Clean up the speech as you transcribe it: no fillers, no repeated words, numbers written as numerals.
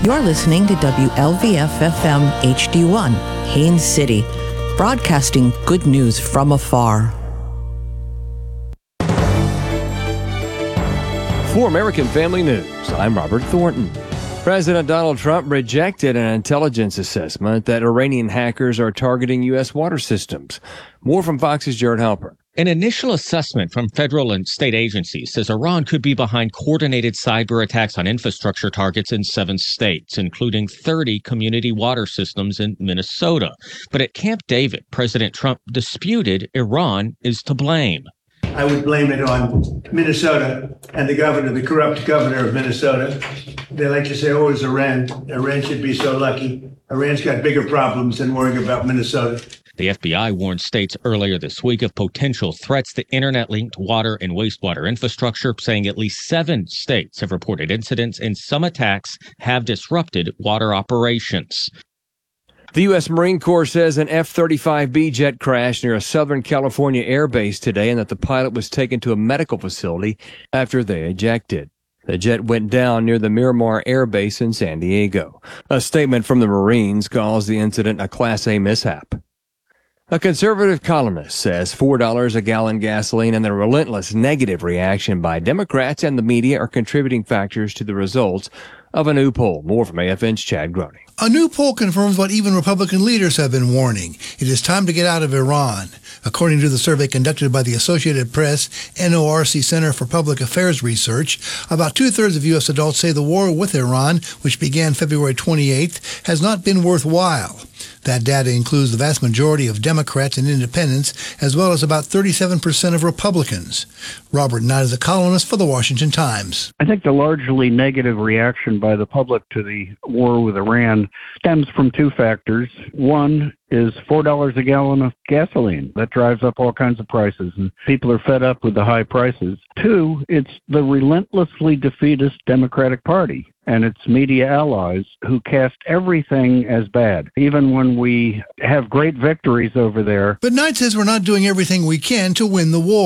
You're listening to WLVF-FM HD1, Haines City, broadcasting good news from afar. For American Family News, I'm Robert Thornton. President Donald Trump rejected an intelligence assessment that Iranian hackers are targeting U.S. water systems. More from Fox's Jared Halper. An initial assessment from federal and state agencies says Iran could be behind coordinated cyber attacks on infrastructure targets in 7 states, including 30 community water systems in Minnesota. But at Camp David, President Trump disputed Iran is to blame. I would blame it on Minnesota and the governor, the corrupt governor of Minnesota. They like to say, oh, it's Iran. Iran should be so lucky. Iran's got bigger problems than worrying about Minnesota. The FBI warned states earlier this week of potential threats to internet-linked water and wastewater infrastructure, saying at least 7 states have reported incidents and some attacks have disrupted water operations. The U.S. Marine Corps says an F-35B jet crashed near a Southern California air base today and that the pilot was taken to a medical facility after they ejected. The jet went down near the Miramar Air Base in San Diego. A statement from the Marines calls the incident a Class A mishap. A conservative columnist says $4 a gallon gasoline and the relentless negative reaction by Democrats and the media are contributing factors to the results of a new poll. More from AFN's Chad Groening. A new poll confirms what even Republican leaders have been warning. It is time to get out of Iran. According to the survey conducted by the Associated Press NORC Center for Public Affairs Research, about 2/3 of U.S. adults say the war with Iran, which began February 28th, has not been worthwhile. That data includes the vast majority of Democrats and independents, as well as about 37% of Republicans. Robert Knight is a columnist for The Washington Times. I think the largely negative reaction by the public to the war with Iran stems from 2 factors. One is $4 a gallon of gasoline. That drives up all kinds of prices, and people are fed up with the high prices. 2, it's the relentlessly defeatist Democratic Party and its media allies who cast everything as bad, even when we have great victories over there. But Knight says we're not doing everything we can to win the war.